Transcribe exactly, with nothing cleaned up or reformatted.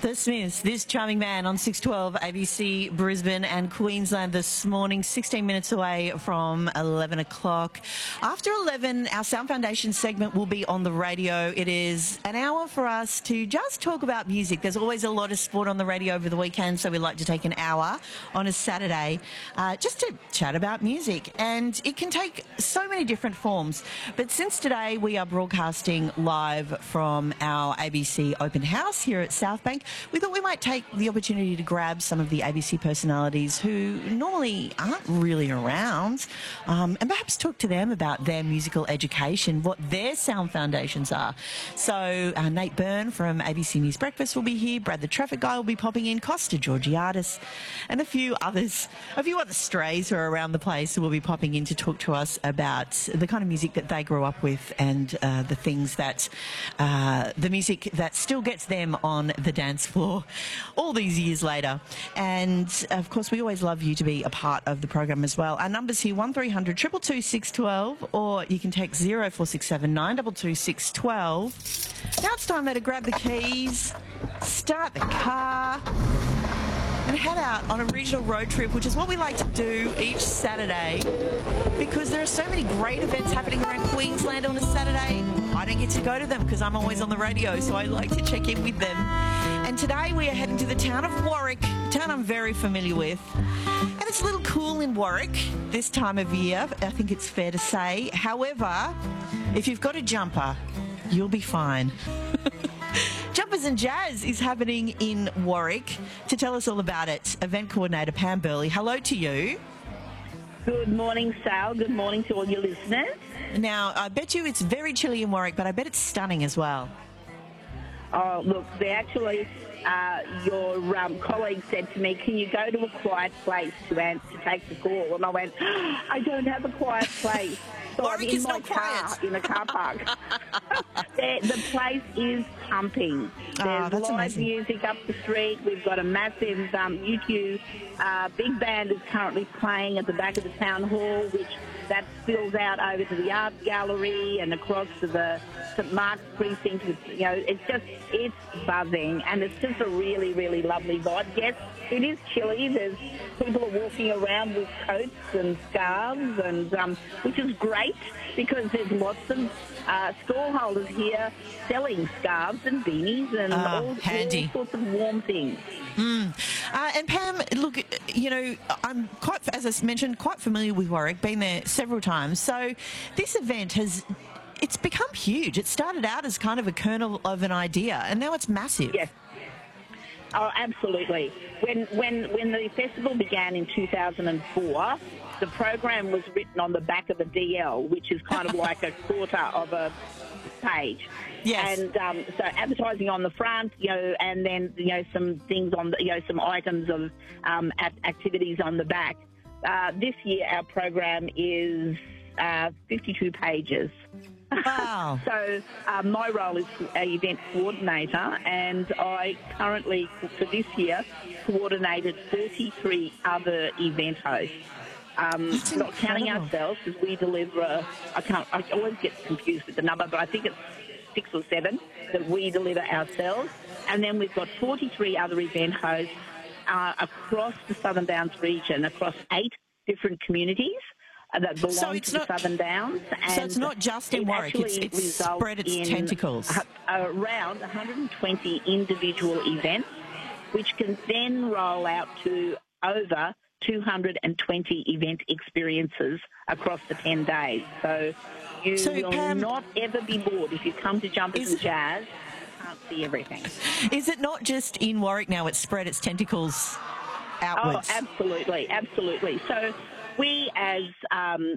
The Smiths, this charming man on six twelve A B C Brisbane and Queensland this morning, sixteen minutes away from eleven o'clock. After eleven, our Sound Foundation segment will be on the radio. It is an hour for us to just talk about music. There's always a lot of sport on the radio over the weekend, so we like to take an hour on a Saturday uh, just to chat about music. And it can take so many different forms. But since today we are broadcasting live from our A B C open house here at South Bank, we thought we might take the opportunity to grab some of the A B C personalities who normally aren't really around um, and perhaps talk to them about their musical education, what their sound foundations are. So uh, Nate Byrne from A B C News Breakfast will be here, Brad the Traffic Guy will be popping in, Costa Georgiadis and a few others, a few other strays who are around the place who will be popping in to talk to us about the kind of music that they grew up with and uh, the things that, uh, the music that still gets them on the dance floor all these years later. And of course we always love you to be a part of the program as well. Our numbers here one three hundred two two two six one two, or you can text zero four six seven nine two two six one two. Now it's time though to grab the keys, start the car and head out on a regional road trip, which is what we like to do each Saturday because there are so many great events happening around Queensland on a Saturday. I don't get to go to them because I'm always on the radio, so I like to check in with them. And today we are heading to the town of Warwick, a town I'm very familiar with. And it's a little cool in Warwick this time of year, I think it's fair to say. However, if you've got a jumper, you'll be fine. Jumpers and Jazz is happening in Warwick. To tell us all about it, event coordinator Pam Burley, hello to you. Good morning, Sal. Good morning to all your listeners. Now, I bet you it's very chilly in Warwick, but I bet it's stunning as well. Oh, look, they actually, uh, your um, colleague said to me, can you go to a quiet place to, answer, to take the call? And I went, oh, I don't have a quiet place. So Warwick I'm in is my not car, quiet. in the car park. The place is pumping. Oh, There's that's live amazing. music up the street. We've got a massive um, U two uh, big band is currently playing at the back of the town hall, which that spills out over to the art gallery and across to the St Mark's precinct. You know, it's just, it's buzzing and it's just a really, really lovely vibe. Yes, it is chilly. There's people are walking around with coats and scarves, and um, which is great because there's lots of uh, stallholders here selling scarves and beanies and Ah, all, handy. all sorts of warm things. Mm. Uh, and Pam, look, you know, I'm quite, as I mentioned, quite familiar with Warwick, been there several times. So this event has, it's become huge. It started out as kind of a kernel of an idea, and now it's massive. Yes. Oh, absolutely. When when when the festival began in two thousand four, the program was written on the back of a D L, which is kind of like a quarter of a page. Yes. And um, so advertising on the front, you know, and then, you know, some things on the, you know, some items of um, activities on the back. Uh, this year our program is uh, fifty-two pages. Wow. So uh, my role is an event coordinator, and I currently, for this year, coordinated thirty-three other event hosts. Um, That's not counting incredible. ourselves, because we deliver, a, I, can't, I always get confused with the number, but I think it's six or seven that we deliver ourselves. And then we've got forty-three other event hosts uh, across the Southern Downs region, across eight different communities uh, that belong So it's to not- the Southern Downs. And So it's not just in it Warwick, it's, actually it's results spread its in tentacles. a- around one hundred twenty individual events, which can then roll out to over two hundred twenty event experiences across the ten days. So you So, will Pam, not ever be bored if you come to Jumpers is- and Jazz. You can't see everything. Is it not just in Warwick now, it's spread its tentacles outwards? Oh, absolutely, absolutely. So we as um,